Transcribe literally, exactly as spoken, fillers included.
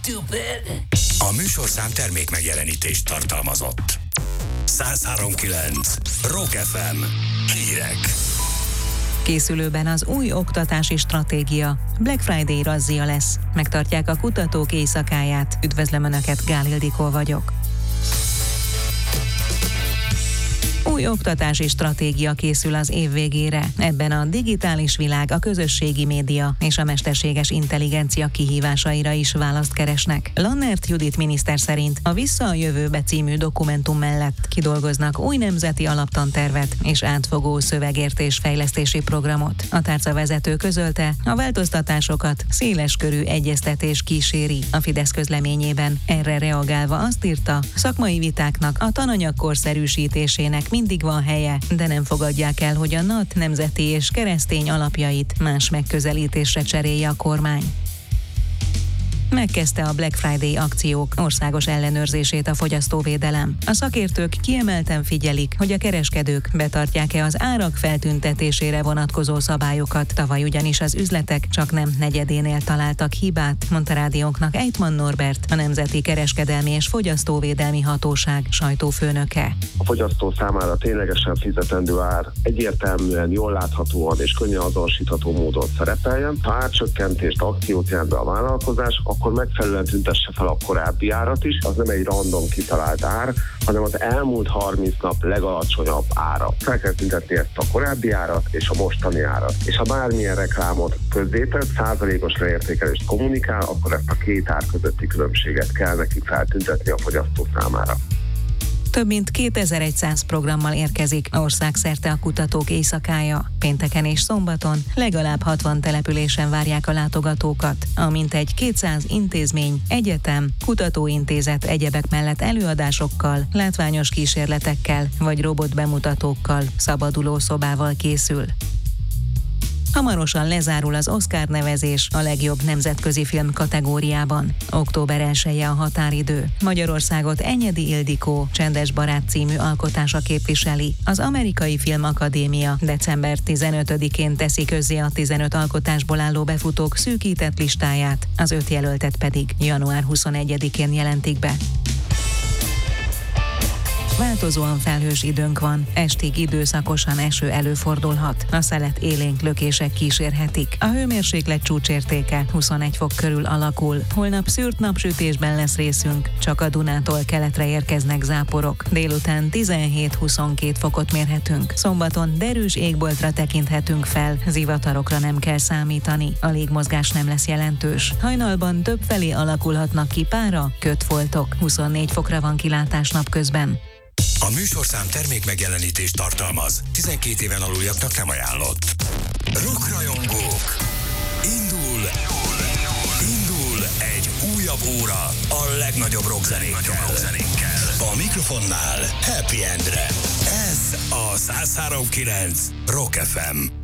stupid. A műsorszám termék megjelenítést tartalmazott. száz három kilenc Rock ef em. Hírek. Készülőben az új oktatási stratégia. Black Friday razzia lesz. Megtartják a kutatók éjszakáját. Üdvözlöm Önöket, Gál Ildikó vagyok. Új oktatási stratégia készül az év végére. Ebben a digitális világ, a közösségi média és a mesterséges intelligencia kihívásaira is választ keresnek. Lannert Judit miniszter szerint a Vissza a jövőbe című dokumentum mellett kidolgoznak új nemzeti alaptantervet és átfogó szövegértés-fejlesztési programot. A tárcavezető közölte, a változtatásokat széleskörű egyeztetés kíséri. A Fidesz közleményében erre reagálva azt írta, szakmai vitáknak, a tananyag korszerűsítésének mindig van helye, de nem fogadják el, hogy a en á té nemzeti és keresztény alapjait más megközelítésre cserélje a kormány. Megkezdte a Black Friday akciók országos ellenőrzését a fogyasztóvédelem. A szakértők kiemelten figyelik, hogy a kereskedők betartják-e az árak feltüntetésére vonatkozó szabályokat. Tavaly ugyanis az üzletek csak nem negyedénél találtak hibát, mondta rádiónknak Ejtman Norbert, a Nemzeti Kereskedelmi és Fogyasztóvédelmi Hatóság sajtófőnöke. A fogyasztó számára ténylegesen fizetendő ár egyértelműen, jól láthatóan és könnyen azonosítható módon szerepeljen. Ha árcsökkentést, akciót jelent be a vállalkozás, akkor megfelelően tüntesse fel a korábbi árat is. Az nem egy random kitalált ár, hanem az elmúlt harminc nap legalacsonyabb ára. Fel kell tüntetni ezt a korábbi árat és a mostani árat. És ha bármilyen reklámot közzétett, százalékos leértékelést kommunikál, akkor ezt a két ár közötti különbséget kell neki feltüntetni a fogyasztó számára. Több mint kétezer-száz programmal érkezik országszerte a kutatók éjszakája. Pénteken és szombaton legalább hatvan településen várják a látogatókat. A mintegy kétszáz intézmény, egyetem, kutatóintézet egyebek mellett előadásokkal, látványos kísérletekkel vagy robotbemutatókkal, szabaduló szobával készül. Hamarosan lezárul az Oscar nevezés a legjobb nemzetközi film kategóriában. október elseje a határidő. Magyarországot Enyedi Ildikó Csendes barát című alkotása képviseli. Az Amerikai Filmakadémia december tizenötödikén teszi közzé a tizenöt alkotásból álló befutók szűkített listáját, az öt jelöltet pedig január huszonegyedikén jelentik be. Változóan felhős időnk van, estig időszakosan eső előfordulhat. A szelet élénk lökések kísérhetik. A hőmérséklet csúcsértéke huszonegy fok körül alakul. Holnap szűrt napsütésben lesz részünk, csak a Dunától keletre érkeznek záporok. Délután tizenhét-huszonkét fokot mérhetünk. Szombaton derűs égboltra tekinthetünk fel, zivatarokra nem kell számítani. A légmozgás nem lesz jelentős. Hajnalban többfelé alakulhatnak ki pára, kötfoltok. huszonnégy fokra van kilátás napközben. A műsorszám termék megjelenítést tartalmaz. tizenkét éven aluljaknak nem ajánlott. Rockrajongók! Indul! Indul egy újabb óra a legnagyobb rockzenékkel. A mikrofonnál Happy Endre. Ez a száz három kilenc Rock ef em.